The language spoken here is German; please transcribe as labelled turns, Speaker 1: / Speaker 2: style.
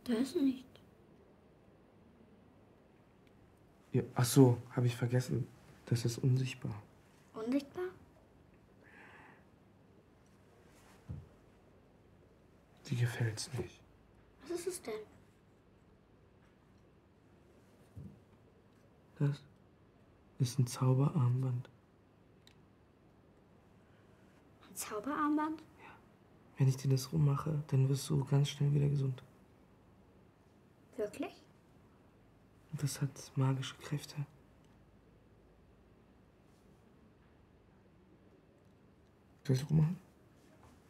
Speaker 1: Da ist nicht.
Speaker 2: Ja, ach so, habe ich vergessen. Das ist unsichtbar.
Speaker 1: Unsichtbar?
Speaker 2: Dir gefällt's nicht.
Speaker 1: Was ist es denn?
Speaker 2: Das ist ein Zauberarmband.
Speaker 1: Ein Zauberarmband?
Speaker 2: Wenn ich dir das rummache, dann wirst du ganz schnell wieder gesund.
Speaker 1: Wirklich?
Speaker 2: Und das hat magische Kräfte. Soll ich es rummachen?